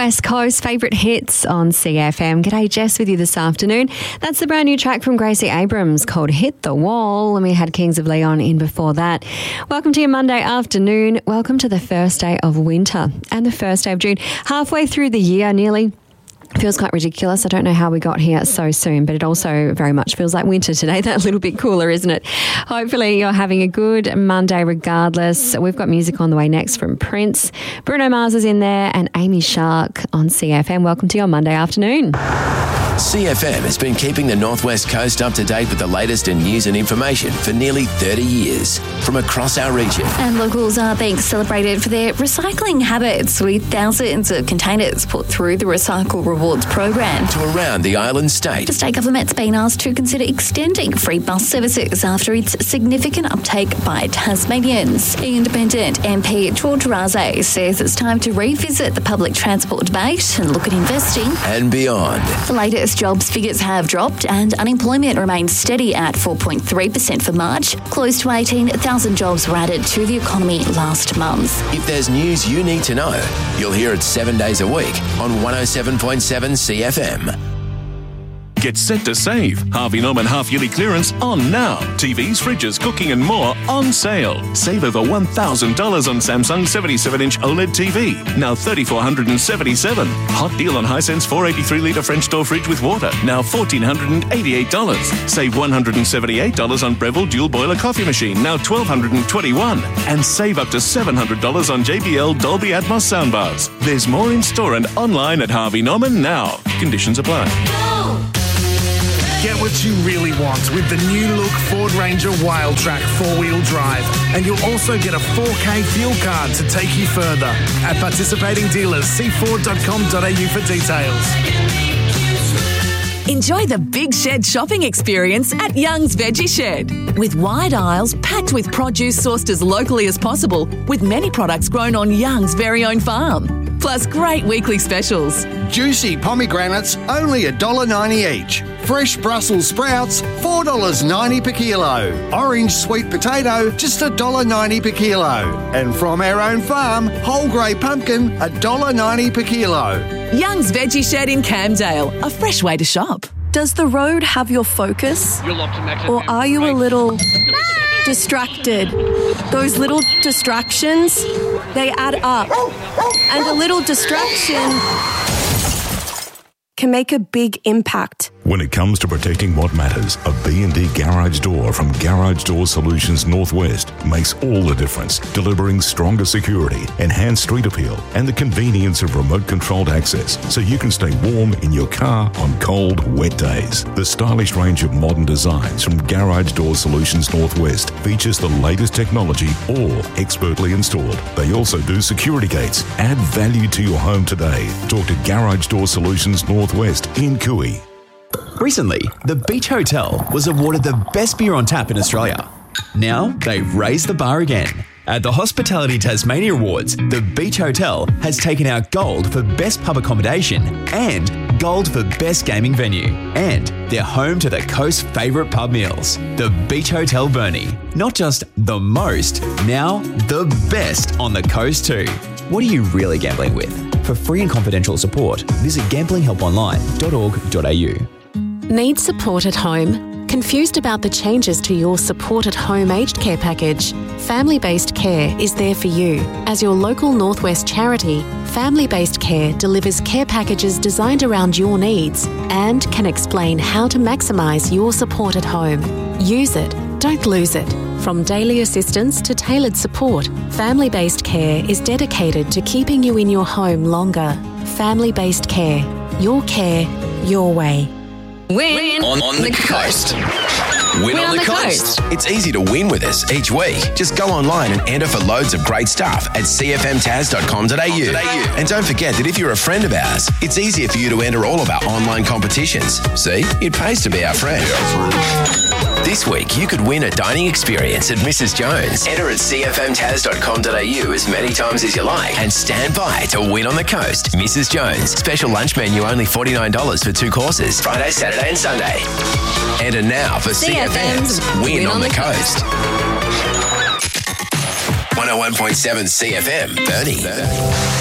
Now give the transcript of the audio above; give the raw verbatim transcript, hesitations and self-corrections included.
West Coast favourite hits on C F M. G'day, Jess with you this afternoon. That's the brand new track from Gracie Abrams called Hit the Wall, and we had Kings of Leon in before that. Welcome to your Monday afternoon. Welcome to the first day of winter and the first day of June. Halfway through the year, nearly. Feels quite ridiculous. I don't know how we got here so soon, but it also very much feels like winter today. That little bit cooler, isn't it? Hopefully you're having a good Monday regardless. We've got music on the way next from Prince. Bruno Mars is in there and Amy Shark on C F M. Welcome to your Monday afternoon. C F M has been keeping the Northwest Coast up to date with the latest in news and information for nearly thirty years from across our region. And locals are being celebrated for their recycling habits with thousands of containers put through the Recycle Rewards program. To around the island state. The state government's been asked to consider extending free bus services after its significant uptake by Tasmanians. Independent M P George Raze says it's time to revisit the public transport debate and look at investing. And beyond. The latest jobs figures have dropped and unemployment remains steady at four point three percent for March. Close to eighteen thousand jobs were added to the economy last month. If there's news you need to know, you'll hear it seven days a week on one oh seven point seven C F M. Get set to save. Harvey Norman half-yearly clearance on now. T Vs, fridges, cooking and more on sale. Save over one thousand dollars on Samsung seventy-seven inch OLED T V. Now three thousand four hundred seventy-seven dollars. Hot deal on Hisense four eighty-three litre French door fridge with water. Now one thousand four hundred eighty-eight dollars. Save one hundred seventy-eight dollars on Breville dual boiler coffee machine. Now one thousand two hundred twenty-one dollars. And save up to seven hundred dollars on J B L Dolby Atmos soundbars. There's more in store and online at Harvey Norman now. Conditions apply. Get what you really want with the new look Ford Ranger Wildtrak four-wheel drive. And you'll also get a four K fuel card to take you further. At participating dealers, see ford dot com dot a u for details. Enjoy the Big Shed shopping experience at Young's Veggie Shed. With wide aisles packed with produce sourced as locally as possible, with many products grown on Young's very own farm. Plus great weekly specials. Juicy pomegranates, only one dollar ninety each. Fresh Brussels sprouts, four dollars ninety per kilo. Orange sweet potato, just one dollar ninety per kilo. And from our own farm, whole grey pumpkin, one dollar ninety per kilo. Young's Veggie Shed in Camdale, a fresh way to shop. Does the road have your focus? Or are you a little distracted? Those little distractions, they add up. And a little distraction can make a big impact. When it comes to protecting what matters, a B and D garage door from Garage Door Solutions Northwest makes all the difference, delivering stronger security, enhanced street appeal, and the convenience of remote-controlled access so you can stay warm in your car on cold, wet days. The stylish range of modern designs from Garage Door Solutions Northwest features the latest technology, all expertly installed. They also do security gates. Add value to your home today. Talk to Garage Door Solutions Northwest in Cooey. Recently, the Beach Hotel was awarded the best beer on tap in Australia. Now, they've raised the bar again. At the Hospitality Tasmania Awards, the Beach Hotel has taken out gold for best pub accommodation and gold for best gaming venue. And they're home to the coast's favourite pub meals. The Beach Hotel Burnie. Not just the most, now the best on the coast too. What are you really gambling with? For free and confidential support, visit gambling help online dot org dot a u. Need support at home? Confused about the changes to your Support at Home aged care package? Family Based Care is there for you. As your local Northwest charity, Family Based Care delivers care packages designed around your needs and can explain how to maximise your support at home. Use it, don't lose it. From daily assistance to tailored support, Family Based Care is dedicated to keeping you in your home longer. Family Based Care. Your care, your way. Win on, on the coast. Win, Win on, on the, the coast. coast. It's easy to win with us each week. Just go online and enter for loads of great stuff at c f m taz dot com dot a u. And don't forget that if you're a friend of ours, it's easier for you to enter all of our online competitions. See, it pays to be our friend. This week, you could win a dining experience at Missus Jones. Enter at c f m taz dot com dot a u as many times as you like and stand by to win on the coast. Missus Jones. Special lunch menu only forty-nine dollars for two courses. Friday, Saturday and Sunday. Enter now for C F M's Win, Win on, on the, the Coast. coast. one oh one point seven C F M, Burnie. Burnie.